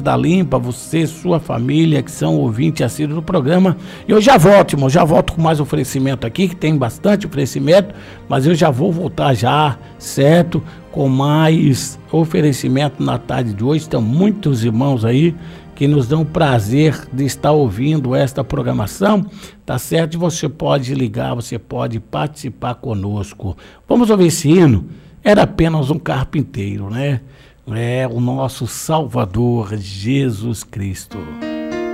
da Limpa, você, sua família, que são ouvintes assíduos do programa. E eu já volto, irmão, já volto com mais oferecimento aqui, que tem bastante oferecimento, mas eu já vou voltar já, certo? Com mais oferecimento na tarde de hoje. Estão muitos irmãos aí que nos dão o prazer de estar ouvindo esta programação, tá certo? E você pode ligar, você pode participar conosco. Vamos ouvir esse hino? Era apenas um carpinteiro, né? É o nosso Salvador, Jesus Cristo.